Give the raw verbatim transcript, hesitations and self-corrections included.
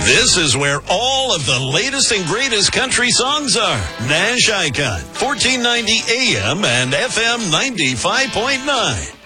This is where all of the latest and greatest country songs are. Nash Icon, fourteen ninety A M and F M ninety-five point nine.